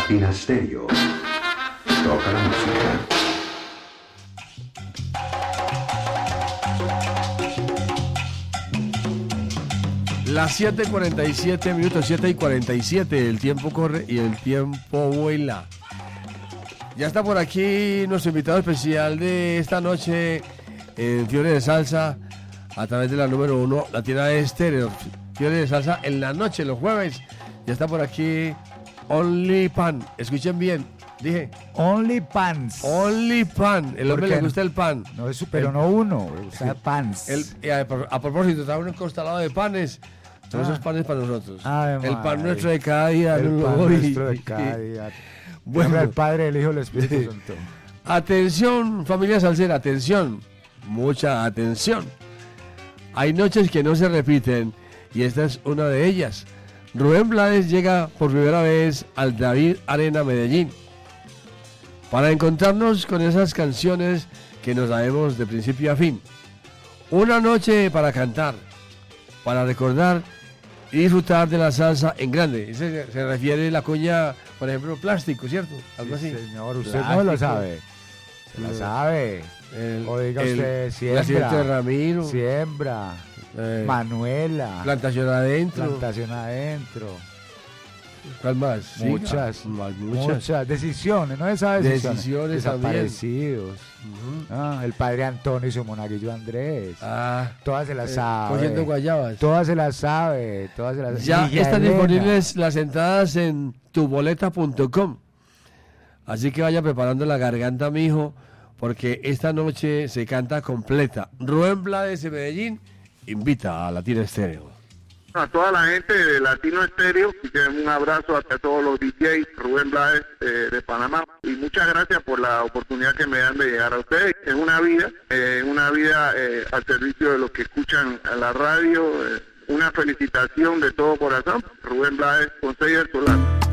Latina Stereo. Toca la música. Las 7:47 minutos, 7:47, el tiempo corre y el tiempo vuela. Ya está por aquí nuestro invitado especial de esta noche en Fiore de Salsa, a través de la número 1, Latina Estéreo. Fiore de Salsa en la noche, los jueves. Ya está por aquí Only Pan. Escuchen bien, dije. Only Pans. Only Pan. El hombre le gusta el pan. No, eso, pero no uno, le gusta Pans. A propósito, está un constelado de panes. Todos esos panes para nosotros. El pan nuestro de cada día. El pan nuestro de cada día. Bueno, el Padre, el Hijo, el Espíritu Santo. Atención, familia salsera, atención. Mucha atención. Hay noches que no se repiten y esta es una de ellas. Rubén Blades llega por primera vez al David Arena Medellín para encontrarnos con esas canciones que nos sabemos de principio a fin. Una noche para cantar, para recordar y disfrutar de la salsa en grande. Se refiere a la cuña, por ejemplo, plástico, ¿cierto? Algo sí, así. Señor, usted plástico. No lo sabe. Se la sabe. O diga usted, siembra. De Ramiro. Siembra. Manuela. Plantación adentro. Plantación adentro. ¿Cuál más? Muchas. Sí, muchas. Decisiones, ¿no? Esas decisiones desaparecidos. El padre Antonio y su monaguillo Andrés. Todas se las sabe. Cogiendo guayabas. Todas se las sabe. Ya están disponibles las entradas en tuboleta.com. Así que vaya preparando la garganta, mijo, porque esta noche se canta completa. Rubén Blades de Medellín invita a Latina Estéreo. A toda la gente de Latino Estéreo, un abrazo a todos los DJs, Rubén Blades de Panamá, y muchas gracias por la oportunidad que me dan de llegar a ustedes. Es una vida al servicio de los que escuchan a la radio, una felicitación de todo corazón, Rubén Blades, Consejo del Solar.